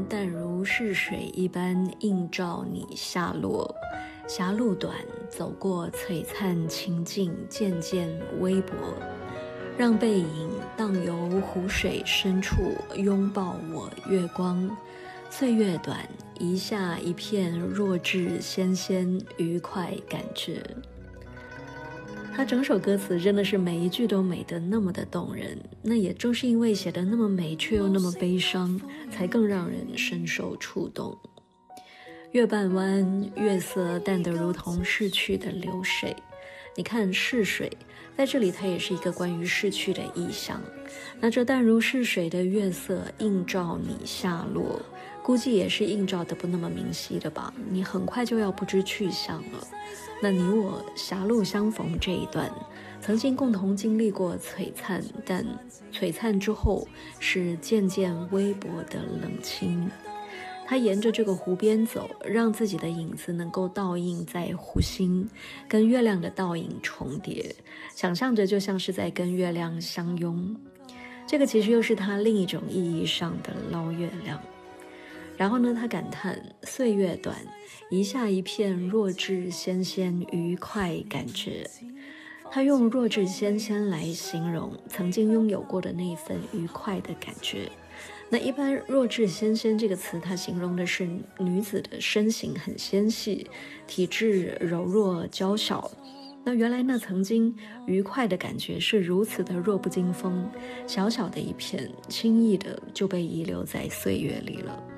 淡如逝水一般映照你下落。狭路短，走过璀璨情境，渐渐微薄。让背影荡游湖水深处，拥抱我月光。岁月短，一下一片弱智纤纤愉快感觉。他整首歌词真的是每一句都美得那么的动人，那也正是因为写得那么美却又那么悲伤，才更让人深受触动。月半弯，月色淡得如同逝去的流水。你看逝水，在这里它也是一个关于逝去的意象。那这淡如逝水的月色映照你下落，估计也是映照得不那么明晰的吧，你很快就要不知去向了。那你我狭路相逢这一段，曾经共同经历过璀璨，但璀璨之后是渐渐微薄的冷清。他沿着这个湖边走，让自己的影子能够倒映在湖心，跟月亮的倒影重叠，想象着就像是在跟月亮相拥。这个其实又是他另一种意义上的捞月亮。然后呢，他感叹岁月短，一下一片弱智纤纤愉快感觉。他用弱智纤纤来形容曾经拥有过的那一份愉快的感觉。那一般弱智纤纤这个词，它形容的是女子的身形很纤细，体质柔弱娇小。那原来那曾经愉快的感觉是如此的弱不禁风，小小的一片，轻易的就被遗留在岁月里了。